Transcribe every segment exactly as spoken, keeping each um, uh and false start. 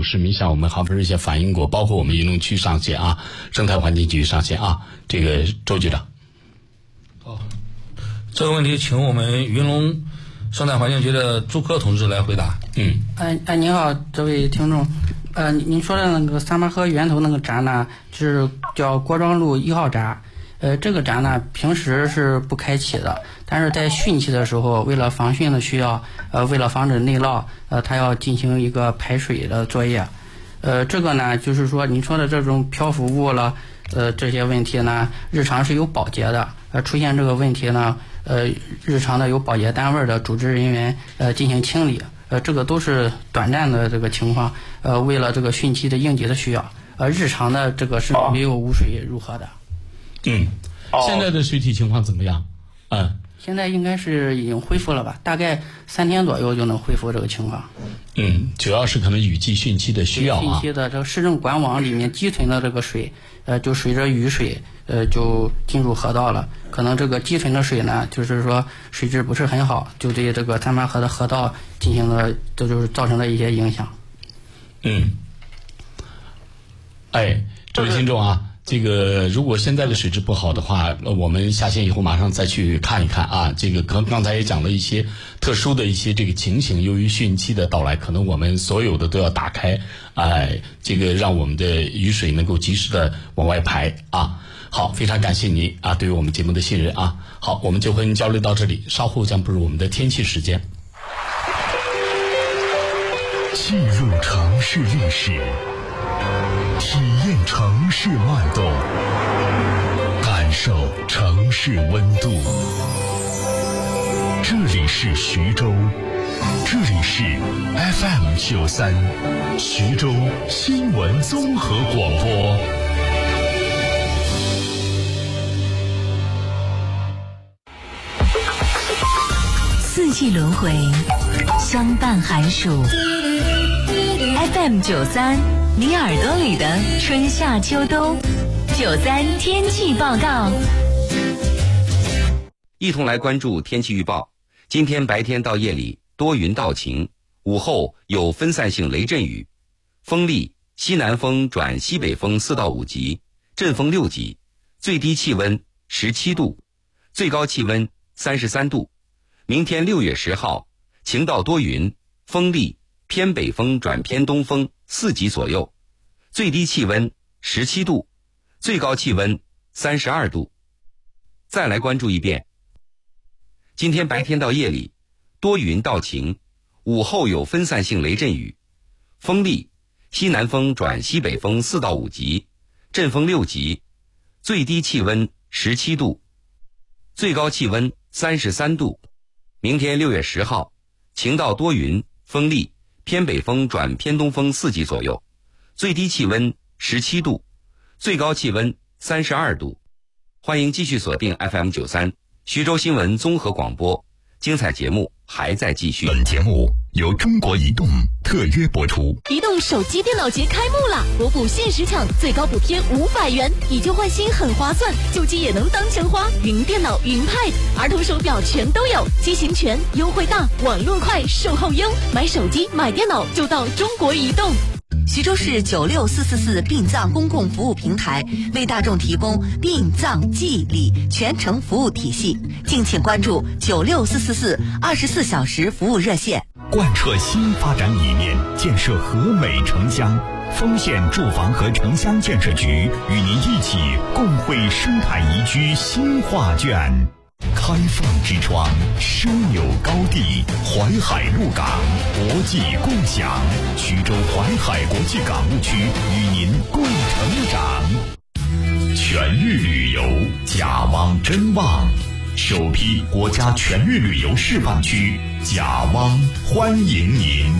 有市民向我们航分一些反映过，包括我们云龙区上线啊，生态环境局上线啊，这个周局长。 好，这个问题请我们云龙生态环境局的朱科同志来回答。 嗯， 哎哎，您好，这位听众，呃，您说的那个三八河源头那个闸呢，是叫郭庄路一号闸。呃，这个闸呢，平时是不开启的，但是在汛期的时候，为了防汛的需要，呃，为了防止内涝，呃，它要进行一个排水的作业。呃，这个呢，就是说您说的这种漂浮物了，呃，这些问题呢，日常是有保洁的。呃，出现这个问题呢，呃，日常的有保洁单位的组织人员呃进行清理。呃，这个都是短暂的这个情况。呃，为了这个汛期的应急的需要，呃，日常的这个是没有污水入河的。 嗯，现在的水体情况怎么样？嗯， 现在应该是已经恢复了吧？大概三天左右就能恢复这个情况。 嗯，主要是可能雨季汛期的需要啊。 汛期的这个市政管网里面积存的这个水，呃，就随着雨水，呃，就进入河道了。可能这个积存的水呢，就是说水质不是很好，就对这个三八河的河道进行了，这就是造成了一些影响。 嗯，哎，这位听众啊。这个如果现在的水质不好的话，我们下线以后马上再去看一看啊。这个刚刚才也讲了一些特殊的一些这个情形，由于汛期的到来，可能我们所有的都要打开，哎，这个让我们的雨水能够及时的往外排啊。好，非常感谢您啊，对于我们节目的信任啊。好，我们就和您交流到这里，稍后将步入我们的天气时间。 记录城市历史，体验城市脉动，感受城市温度。这里是徐州，这里是 F M 九三，徐州新闻综合广播。 四季轮回，相伴寒暑。F M 九三，你耳朵里的春夏秋冬。九三天气报告， 一同来关注天气预报。今天白天到夜里多云到晴，午后有分散性雷阵雨，风力西南风转西北风四到五级，阵风六级，最低气温十七度，最高气温三十三度。明天六月十号，晴到多云，风力偏北风转偏东风四级左右，最低气温十七度，最高气温三十二度。再来关注一遍，今天白天到夜里多云到晴，午后有分散性雷阵雨，风力西南风转西北风四到五级，阵风六级，最低气温十七度，最高气温三十三度。明天六月十号，晴到多云，风力偏北风转偏东风四级左右，最低气温十七度，最高气温三十二度。欢迎继续锁定 F M 九三徐州新闻综合广播，精彩节目还在继续。 本节目由中国移动特约播出。 移动手机电脑节开幕啦！国补限时抢，最高补贴五百元，以旧换新很划算，旧机也能当钱花。云电脑、云 Pad、儿童手表全都有，机型全，优惠大，网络快，售后优。买手机、买电脑就到中国移动。 徐州市九六四四四殡葬公共服务平台为大众提供殡葬祭礼全程服务体系，敬请关注九六四四四二十四小时服务热线。 贯彻新发展理念，建设和美城乡。丰县住房和城乡建设局与您一起共绘生态宜居新画卷。开放之窗，枢纽高地，淮海陆港，国际共享。徐州淮海国际港务区与您共成长。全域旅游，甲汪真旺，首批国家全域旅游示范区，甲汪欢迎您。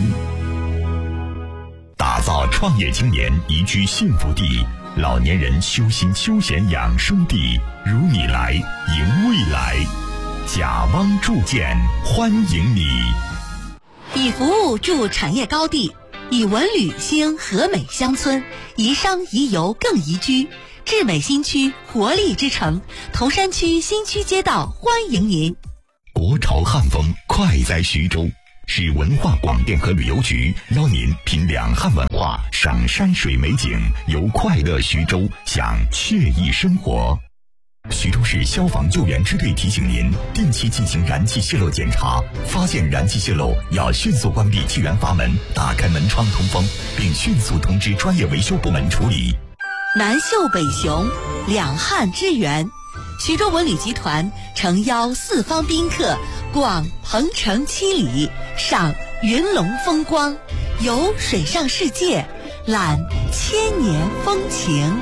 打造创业青年宜居幸福地，老年人修心休闲养生地，如你来，迎未来。甲汪铸件欢迎你。 以服务助产业高地，以文旅兴和美乡村，宜商宜游更宜居。智美新区活力之城，头山区新区街道欢迎您。 国潮汉风快在徐州， 市文化广电和旅游局邀您品两汉文化，赏山水美景，游快乐徐州，享惬意生活。徐州市消防救援支队提醒您，定期进行燃气泄漏检查，发现燃气泄漏要迅速关闭气源阀门，打开门窗通风，并迅速通知专业维修部门处理。 南秀北雄，两汉之源。徐州文旅集团诚邀四方宾客逛鹏城七里，赏云龙风光，游水上世界，览千年风情。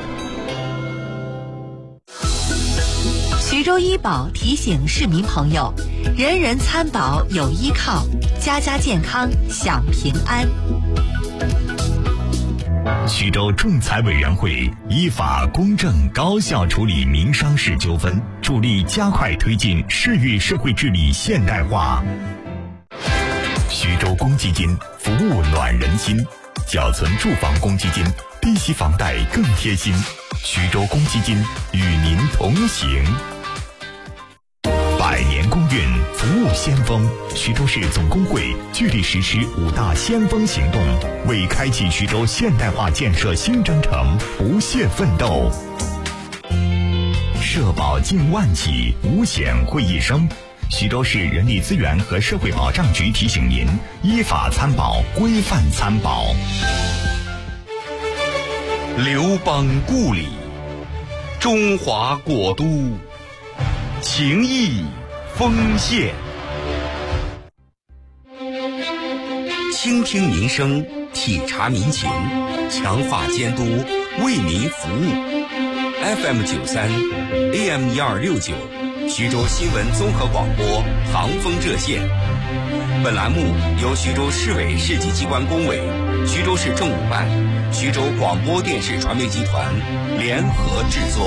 徐州医保提醒市民朋友，人人参保有依靠，家家健康享平安。 徐州仲裁委员会依法公正高效处理民商事纠纷，助力加快推进市域社会治理现代化。徐州公积金服务暖人心，缴存住房公积金，低息房贷更贴心。徐州公积金与您同行。百年公运服务先锋，徐州市总工会聚力实施五大先锋行动，为开启徐州现代化建设新征程不懈奋斗。社保近万起，五险会一生。徐州市人力资源和社会保障局提醒您，依法参保，规范参保。 刘邦故里，中华国都，情谊丰县。倾听民生，体察民情，强化监督，为民服务。F M 九三 A M 一二六九，徐州新闻综合广播唐风热线。本栏目由徐州市委市级机关工委、徐州市政务办、徐州广播电视传媒集团联合制作。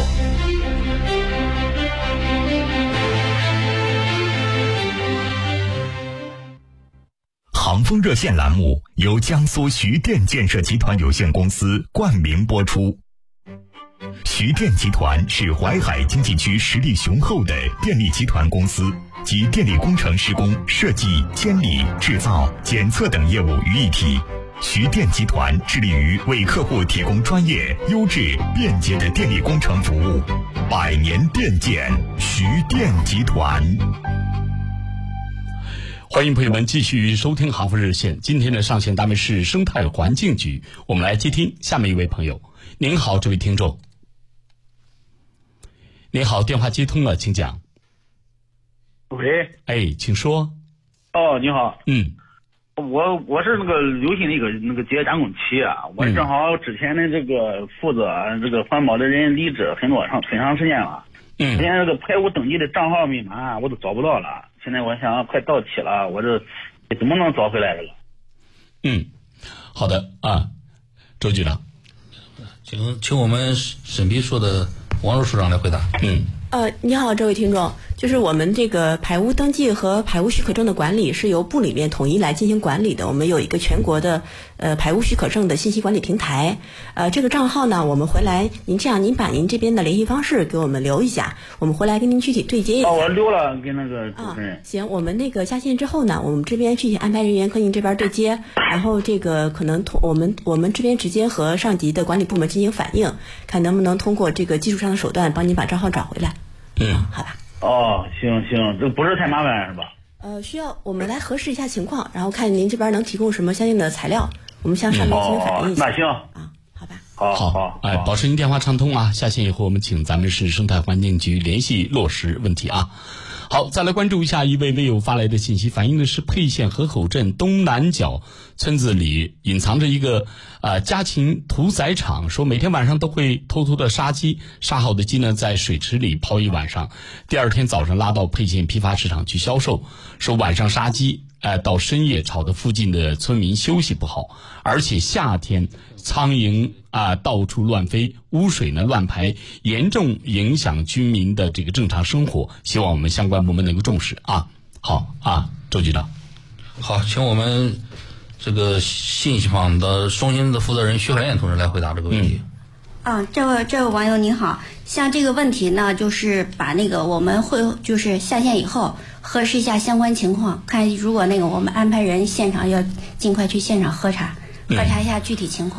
唐风热线栏目由江苏徐电建设集团有限公司冠名播出。徐电集团是淮海经济区实力雄厚的电力集团公司，集电力工程施工、设计、监理、制造、检测等业务于一体。徐电集团致力于为客户提供专业、优质、便捷的电力工程服务。百年电建，徐电集团。 欢迎朋友们继续收听杭福热线。今天的上线单位是生态环境局，我们来接听下面一位朋友。您好，这位听众。您好，电话接通了，请讲。 喂， 哎，请说。 哦，你好。 嗯， 我我是那个刘鑫的一个那个机械加工企业，我正好之前的这个负责这个环保的人离职很多长很长时间了。 嗯， 现在这个排污登记的账号密码我都找不到了，现在我想快到期了，我这怎么能找回来这个？ 嗯，好的啊，周局长， 请请我们审批处的王柔处长来回答。嗯。 呃，你好，这位听众，就是我们这个排污登记和排污许可证的管理是由部里面统一来进行管理的。我们有一个全国的呃排污许可证的信息管理平台，呃，这个账号呢，我们回来您这样，您把您这边的联系方式给我们留一下，我们回来跟您具体对接一下。 哦，我留了，给那个主持人。 啊，行，我们那个下线之后呢，我们这边具体安排人员和您这边对接，然后这个可能通我们我们这边直接和上级的管理部门进行反映，看能不能通过这个技术上的手段帮您把账号找回来。 嗯， 好吧。 哦，行行，这不是太麻烦是吧？ 呃，需要我们来核实一下情况，然后看您这边能提供什么相应的材料，我们向上面进行反映一下。 哦，那行啊，好吧。 好好好， 哎，保持您电话畅通啊。下线以后，我们请咱们市生态环境局联系落实问题啊。好，再来关注一下一位微友发来的信息，反映的是沛县河口镇东南角村子里隐藏着一个呃家禽屠宰场，说每天晚上都会偷偷的杀鸡，杀好的鸡呢在水池里泡一晚上，第二天早上拉到沛县批发市场去销售。说晚上杀鸡，呃到深夜吵得附近的村民休息不好，而且夏天苍蝇啊、呃、到处乱飞，污水呢乱排，严重影响居民的这个正常生活，希望我们相关部门能够重视啊。好啊，周局长。 好，请我们这个信息坊的中心的负责人徐海燕同志来回答这个问题。 啊，这位这位网友您好，像这个问题呢，就是把那个我们会就是下线以后核实一下相关情况，看如果那个我们安排人现场要尽快去现场核查，核查一下具体情况。